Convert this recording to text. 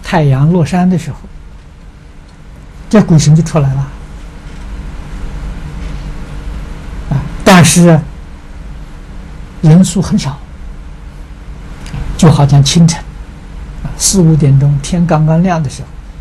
太阳落山的时候，这鬼神就出来了啊！但是人数很少，就好像清晨4、5点钟天刚刚亮的时候，